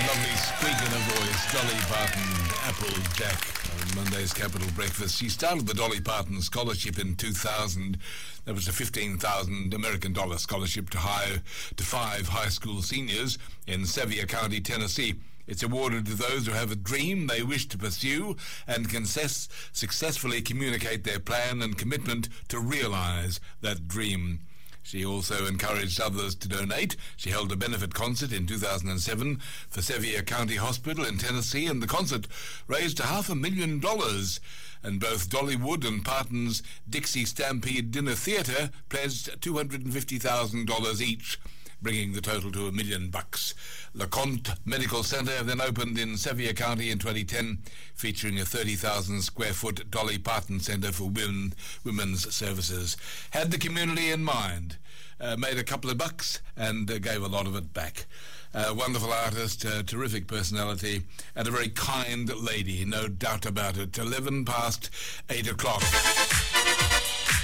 lovely squeak in her voice, Dolly Parton, Applejack, on Monday's Capital Breakfast. She started the Dolly Parton Scholarship in 2000. That was a $15,000 American scholarship to 5 high school seniors in Sevier County, Tennessee. It's awarded to those who have a dream they wish to pursue and can successfully communicate their plan and commitment to realize that dream. She also encouraged others to donate. She held a benefit concert in 2007 for Sevier County Hospital in Tennessee, and the concert raised $500,000. And both Dollywood and Parton's Dixie Stampede Dinner Theatre pledged $250,000 each, bringing the total to $1 million. LeConte Medical Center then opened in Sevier County in 2010, featuring a 30,000 square foot Dolly Parton Center for women's services. Had the community in mind, made a couple of bucks, and gave a lot of it back. Wonderful artist, terrific personality, and a very kind lady, no doubt about it. 11 past 8 o'clock.